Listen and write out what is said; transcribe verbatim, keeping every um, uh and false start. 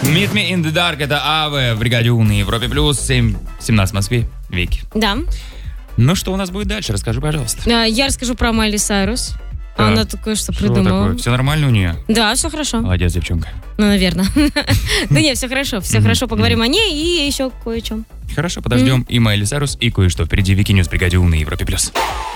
Meet Me in the Dark — это АВ в бригаде У на Европе Плюс, семь семнадцать в Москве. Вики. Да. Ну что у нас будет дальше? Расскажи, пожалуйста. А, Я расскажу про Майли Сайрус. Так. Она такое что Что придумала. такое? Все нормально у нее? Да, все хорошо. Молодец, девчонка. Ну, наверное. Да нет, все хорошо. Все хорошо, поговорим о ней и еще кое о чем. Хорошо, подождем и Майли Сайрус, и кое-что впереди. Вики Ньюс в бригаде У на Европе Плюс.